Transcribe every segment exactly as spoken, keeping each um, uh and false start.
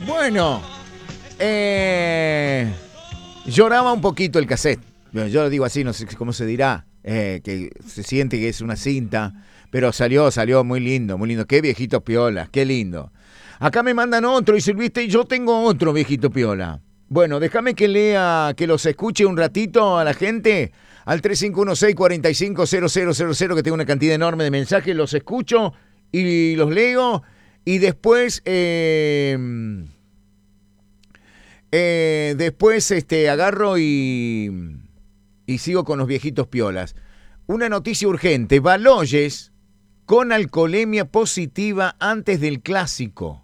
Bueno, eh, lloraba un poquito el cassette. Yo lo digo así, no sé cómo se dirá, eh, que se siente que es una cinta, pero salió, salió muy lindo, muy lindo. Qué viejito piola, qué lindo. Acá me mandan otro y Silviste, y yo tengo otro viejito piola. Bueno, déjame que lea, que los escuche un ratito a la gente al tres cinco uno seis, cuatro cinco cero cero cero cero, que tengo una cantidad enorme de mensajes, los escucho y los leo y después eh, eh, después este agarro y, y sigo con los viejitos piolas. Una noticia urgente, Baloyes con alcoholemia positiva antes del clásico.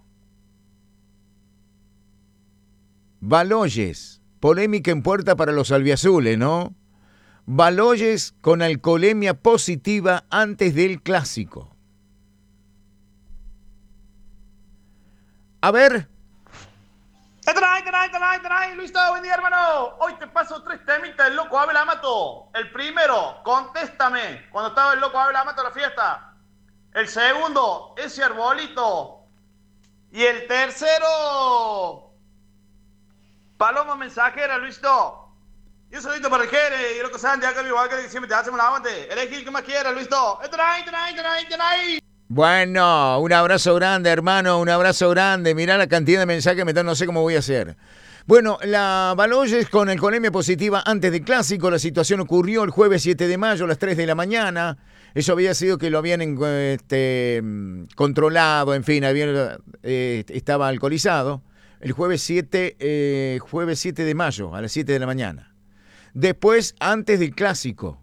Baloyes, polémica en puerta para los albiazules, ¿no? Baloyes con alcoholemia positiva antes del clásico. A ver. ¡Trae, trae, trae, trae! Luis, buen día, hermano. Hoy te paso tres temitas del loco Abel Amato. El primero, contéstame, cuando estaba el loco Abel Amato en la fiesta. El segundo, ese arbolito. Y el tercero, Paloma Mensajera, Luisito. Y un saludito para el Jere y el loco Santi, acá vivo, acá que siempre te hacemos la aguante. Elegí el que más quiera, Luisito. ¡Trae, trae, trae, trae! Bueno, un abrazo grande, hermano, un abrazo grande. Mirá la cantidad de mensajes que me dan, no sé cómo voy a hacer. Bueno, la Baloyes con alcoholemia positiva antes del clásico. La situación ocurrió el jueves siete de mayo a las tres de la mañana. Eso había sido que lo habían este, controlado, en fin, había, eh, estaba alcoholizado. El jueves siete, eh, jueves siete de mayo a las siete de la mañana. Después, antes del clásico.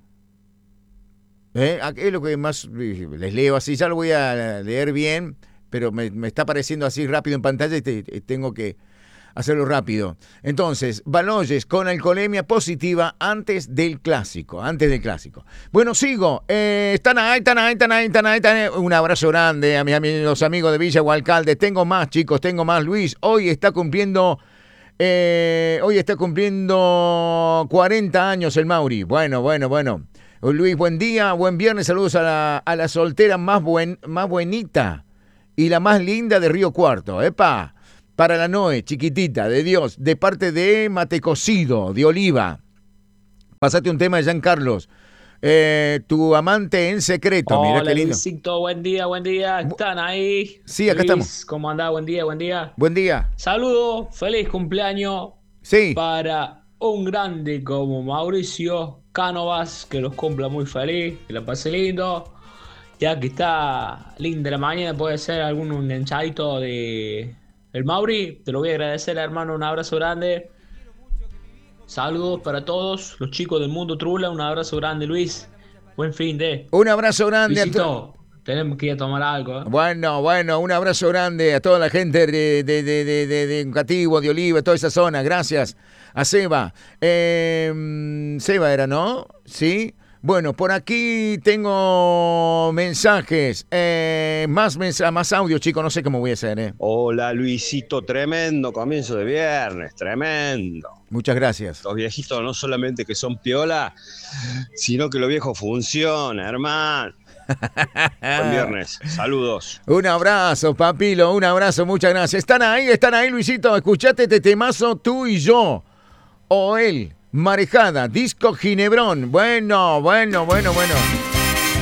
¿Eh? Es lo que más les leo así, ya lo voy a leer bien, pero me, me está apareciendo así rápido en pantalla y te, tengo que hacerlo rápido. Entonces, Baloyes con alcoholemia positiva antes del clásico, antes del clásico. Bueno, sigo. Eh, están ahí, están ahí, están ahí, están ahí, están ahí. Un abrazo grande a, mi, a mi, los amigos de Villa Hualcalde. Tengo más, chicos, tengo más. Luis, hoy está cumpliendo... Eh, hoy está cumpliendo cuarenta años el Mauri. Bueno, bueno, bueno. Luis, buen día, buen viernes, saludos a la, a la soltera más, buen, más buenita y la más linda de Río Cuarto. ¡Epa! Para la Noe, chiquitita, de Dios, de parte de Mate Cocido, de Oliva. Pasate un tema de Jean Carlos. Eh, tu amante en secreto. Hola, mirá qué lindo. Luisito, buen día, buen día. ¿Están ahí? Sí, acá Luis, estamos. ¿cómo andás? Buen día, buen día. Buen día. Saludos, feliz cumpleaños. Sí. Para un grande como Mauricio Cánovas, que los cumpla muy feliz, que la pase lindo. Ya que está linda la mañana, puede ser algún enganchadito de el Mauri. Te lo voy a agradecer, hermano. Un abrazo grande. Saludos para todos los chicos del Mundo Trula. Un abrazo grande, Luis. Buen fin de. Un abrazo grande. Luisito, tenemos que ir a tomar algo, ¿eh? Bueno, bueno, un abrazo grande a toda la gente de, de, de, de, de, de Cativo, de Oliva, toda esa zona. Gracias a Seba. Eh, Seba era, ¿no? Sí. Bueno, por aquí tengo mensajes. Eh, más mensajes, más audio, chicos. No sé cómo voy a hacer, ¿eh? Hola, Luisito. Tremendo comienzo de viernes. Tremendo. Muchas gracias. Los viejitos no solamente que son piola, sino que los viejos funcionan, hermano. Buen viernes, saludos. Un abrazo, papilo, un abrazo, muchas gracias. Están ahí, están ahí, Luisito. Escuchate este temazo, tú y yo. O él, Marejada, disco Ginebrón. Bueno, bueno, bueno, bueno.